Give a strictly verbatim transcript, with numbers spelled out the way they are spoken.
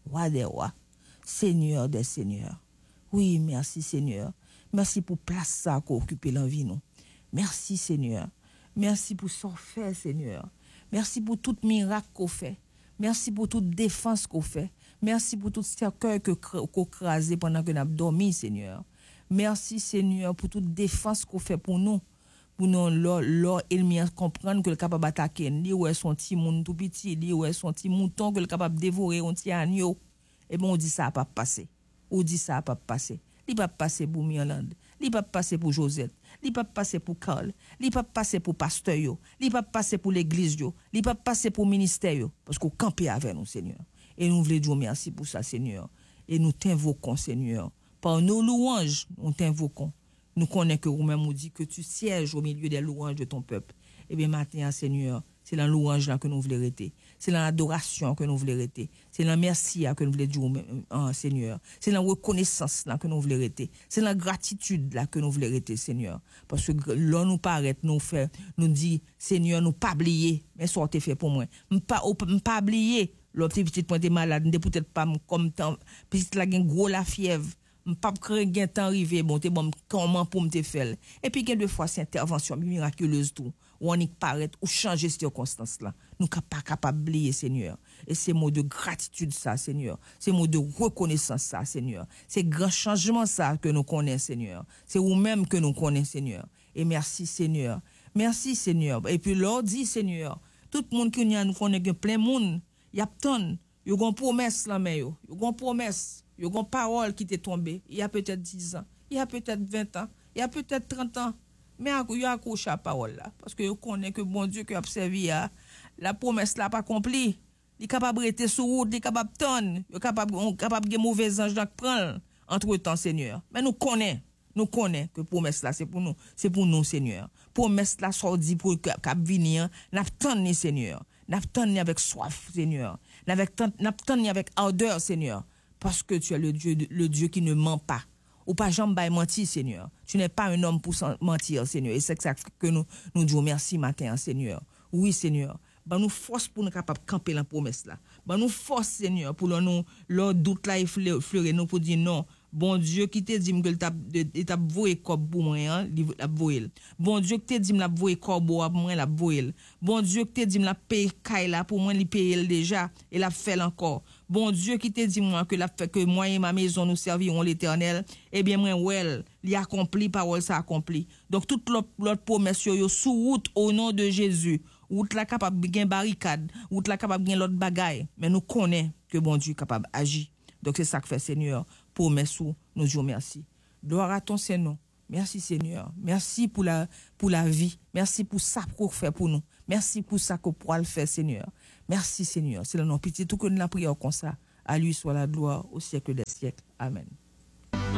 roi des rois, Seigneur des seigneurs. Oui, merci Seigneur. Merci pour place ça qu'on occupe l'envie nous. Merci Seigneur. Merci pour ce qu'on fait Seigneur. Merci pour tout miracle qu'on fait. Merci pour toute défense qu'on fait. Merci pour tout cercueil que qu'on crasé pendant que nous avons dormi Seigneur. Merci Seigneur pour toute défense qu'on fait pour nous. Pour nous l'or l'or ennemi comprendre que le capable attaquer li ou son petit monde tout petit li ou son petit mouton que le capable dévorer un petit agneau. Et bon on dit ça pas passer. On dit ça pas passer. Il pas passer pour Mirland, il pas passer pour Josette, il pas passer pour Carl, il pas passer pour pasteur yo, il pas passer pour l'église yo, il pas passer pour ministère yo parce qu'on camper avec nous Seigneur. Et nous voulons dire merci pour ça Seigneur. Et nous t'invoquons Seigneur. Par nos louanges, nous t'invoquons. Nous connaissons que vous-même nous dit que tu sièges au milieu des louanges de ton peuple. Et bien maintenant Seigneur, c'est dans la louange là que nous voulons rester. C'est dans l'adoration que nous voulons rester. C'est dans merci que nous voulons dire oh, Seigneur. C'est dans la reconnaissance là que nous voulons rester. C'est dans la gratitude là que nous voulons rester Seigneur. Parce que là nous paraît nous fait nous dit Seigneur nous pas oublier mais ça t'es fait pour moi. Pas pas oublier l'autre petite point est malade, peut-être pas comme temps petite la gen gros la fièvre. Pas craindre gain temps arrivé bon t'es bon comment pour me te faire et puis quelques fois c'est intervention miraculeuse tout ou on y paraît ou changer cette circonstance là nous pas capable oublier Seigneur et c'est mot de gratitude ça Seigneur c'est mot de reconnaissance ça Seigneur c'est grand changement ça que nous connaissons Seigneur c'est vous même que nous connaissons Seigneur et merci Seigneur merci Seigneur et puis l'or dit Seigneur tout le monde qui nous connaît plein monde y a tonne yo gon promesse là mais yo yo gon promesse il y a une parole qui t'est tombée il y a peut-être dix ans, il y a peut-être vingt ans, il y a peut-être trente ans. Mais il y a accroché à la parole là. Parce que vous connaissez que bon Dieu qui a observé la promesse là pas accomplie. Il est capable de rester sur route, il est capable de tonner, il est capable de mauvais anges qui prennent entre temps, Seigneur. Mais nous connaissons, nous connaissons que promesse là c'est pour nous, c'est pour nous, Seigneur. Promesse là soit dit pour cap venir, n'attendons Seigneur. N'attendons avec soif, Seigneur. N'attendons avec ardeur, Seigneur. Parce que tu es le Dieu, le Dieu qui ne ment pas. Ou pas jamais mentir, Seigneur. Tu n'es pas un homme pour mentir, Seigneur. Et c'est ça que nous, nous disons merci matin, Seigneur. Oui, Seigneur. Ben nous force pour nous capables de camper la promesse là. Ben nous force, Seigneur, pour nous, leur doute là effleurer nous pour dire non. Bon Dieu qui te dit que t'a t'a voué corps pour moi hein, l'a voué. Bon Dieu qui te dit l'a voué corps pour moi l'a voué. Bon Dieu qui te dit l'a paye caille là pour moi li paye déjà et l'a fait encore. Bon Dieu qui te dit moi que l'a fait que moi et ma maison nous servirons l'Éternel, eh bien moi well, li accompli parole ça accompli. Donc toute l'autre promesse yo sous route au nom de Jésus. Route la capable gain barricade, route la capable gain l'autre bagaille, mais nous connaît que bon Dieu capable agir. Donc c'est ça que fait Seigneur. Promesse nous disons merci. Gloire à ton Seigneur. Merci Seigneur. Merci pour la pour la vie. Merci pour ça qu'on fait pour nous. Merci pour ça qu'on pourra le faire Seigneur. Merci Seigneur. C'est le nom petit tout que nous la prions comme ça. À lui soit la gloire au siècle des siècles. Amen.